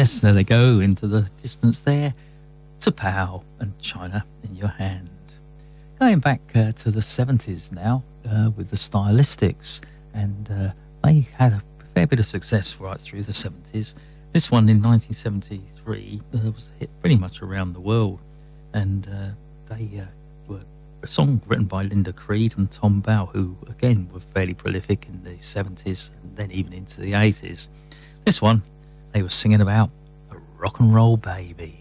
Yes, there they go into the distance there. T'Pau and China in Your Hand. Going back to the 70s now with the Stylistics, and they had a fair bit of success right through the 70s. This one in 1973 was a hit pretty much around the world, and they were a song written by Linda Creed and Tom Bowell, who again were fairly prolific in the 70s and then even into the 80s. This one, they were singing about a rock and roll baby.